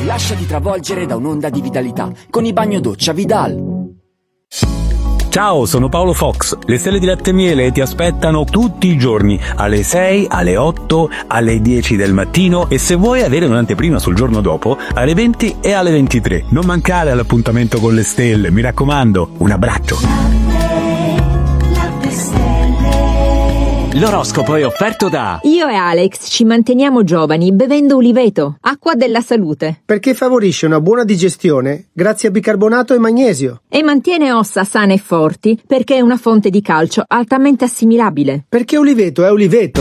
Lasciati travolgere da un'onda di vitalità con i bagno-doccia Vidal. Ciao, sono Paolo Fox. Le stelle di latte e miele ti aspettano tutti i giorni, alle 6, alle 8, alle 10 del mattino e se vuoi avere un'anteprima sul giorno dopo, alle 20 e alle 23. Non mancare all'appuntamento con le stelle, mi raccomando. Un abbraccio. L'oroscopo è offerto da... Io e Alex ci manteniamo giovani bevendo Uliveto, acqua della salute. Perché favorisce una buona digestione grazie a bicarbonato e magnesio. E mantiene ossa sane e forti perché è una fonte di calcio altamente assimilabile. Perché Uliveto è Uliveto.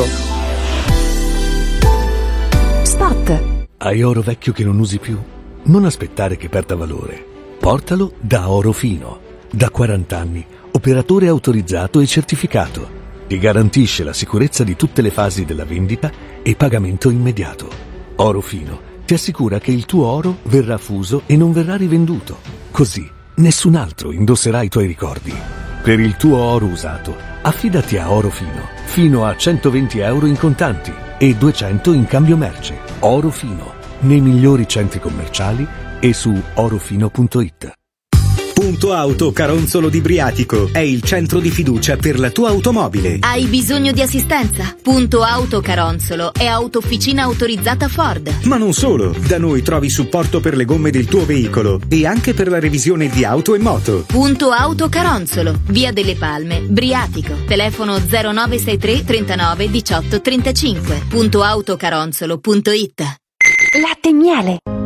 Spot. Hai oro vecchio che non usi più? Non aspettare che perda valore. Portalo da Oro Fino. Da 40 anni, operatore autorizzato e certificato. Ti garantisce la sicurezza di tutte le fasi della vendita e pagamento immediato. Oro Fino ti assicura che il tuo oro verrà fuso e non verrà rivenduto. Così nessun altro indosserà i tuoi ricordi. Per il tuo oro usato, affidati a Oro Fino, fino a 120 euro in contanti e 200 in cambio merce. Oro Fino, nei migliori centri commerciali e su orofino.it. Punto Auto Caronzolo di Briatico è il centro di fiducia per la tua automobile. Hai bisogno di assistenza? Punto Auto Caronzolo è autofficina autorizzata Ford. Ma non solo, da noi trovi supporto per le gomme del tuo veicolo e anche per la revisione di auto e moto. Punto Auto Caronzolo, via delle Palme, Briatico. Telefono 0963 39 18 35. Puntoautocaronzolo.it. Latte e miele.